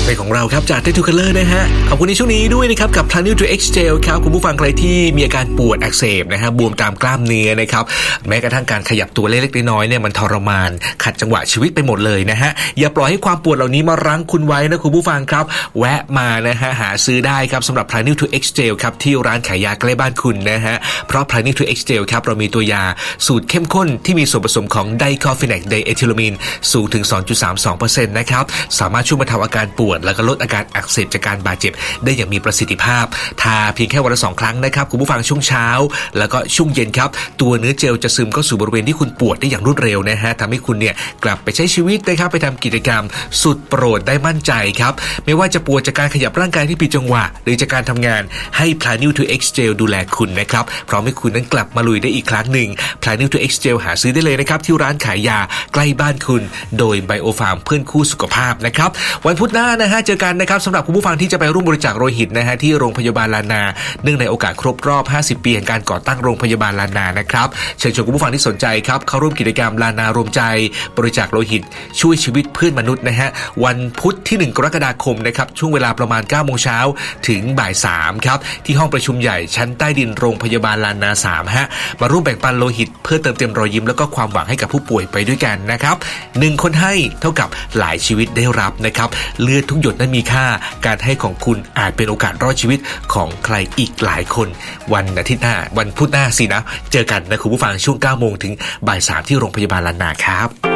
เป็นของเราครับจาก Tattoo Color นะฮะขอบคุณในช่วงนี้ด้วยนะครับกับ Planet to X Gel ครับคุณผู้ฟังใครที่มีอาการปวดอักเสบนะฮะบวมตามกล้ามเนื้อนะครับแม้กระทั่งการขยับตัวเล็กๆน้อยๆเนี่ยมันทรมานขัดจังหวะชีวิตไปหมดเลยนะฮะอย่าปล่อยให้ความปวดเหล่านี้มารั้งคุณไว้นะคุณผู้ฟังครับแวะมานะฮะหาซื้อได้ครับสำหรับ Planet to X Gel ครับที่ร้านขายยาใกล้บ้านคุณนะฮะเพราะ Planet to X Gel ครับเรามีตัวยาสูตรเข้มข้นที่มีส่วนผสมของไดคอฟิแนกไดเอทิลามีนสูงถึง 2.32% นะครับสามารถช่วยบรรเทาอาการปวดและก็ลดอาการอักเสบจากการบาดเจ็บได้อย่างมีประสิทธิภาพทาเพียงแค่วันละ2ครั้งนะครับคุณผู้ฟังช่วงเช้าแล้วก็ช่วงเย็นครับตัวเนื้อเจลจะซึมเข้าสู่บริเวณที่คุณปวดได้อย่างรวดเร็วนะฮะทำให้คุณเนี่ยกลับไปใช้ชีวิตนะครับไปทำกิจกรรมสุดโปรดได้มั่นใจครับไม่ว่าจะปวดจากการขยับร่างกายที่ผิดจังหวะหรือจากการทำงานให้ Planet to X Gel ดูแลคุณนะครับพร้อมให้คุณนั้นกลับมาลุยได้อีกครั้งหนึ่ง Planet to X Gel หาซื้อได้เลยนะครับที่ร้านขายยาใกล้บ้านคุณโดย Biofarm เพื่อนคู่สุขภาพนะครับวันพุธหน้านะฮะเจอกันนะครับสำหรับคุณผู้ฟังที่จะไปร่วมบริจาคโลหิตนะฮะที่โรงพยาบาลลานาเนื่องในโอกาสครบรอบ50ปีแห่งการก่อตั้งโรงพยาบาลลานานะครับเชิญชวนคุณผู้ฟังที่สนใจครับเข้าร่วมกิจกรรมลานารวมใจบริจาคโลหิตช่วยชีวิตเพื่อนมนุษย์นะฮะวันพุธที่1กรกฎาคมนะครับช่วงเวลาประมาณ 9:00 นถึงบ่าย 3ครับที่ห้องประชุมใหญ่ชั้นใต้ดินโรงพยาบาลลานา3ฮะมาร่วมแบ่งปันโลหิตเพื่อเติมเต็มรอยยิ้มแล้วก็ความหวังให้กับผู้ป่วยไปด้วยกันนะครับ1คนให้เท่ากับหลายชีวิตได้รับนะครับเลือดทุกหยดนั้นมีค่าการให้ของคุณอาจเป็นโอกาสรอดชีวิตของใครอีกหลายคนวันอาทิตย์หน้าวันพุธหน้าสินะเจอกันนะคุณผู้ฟังช่วง 9:00 นถึงบ่าย 3ที่โรงพยาบาลลานาครับ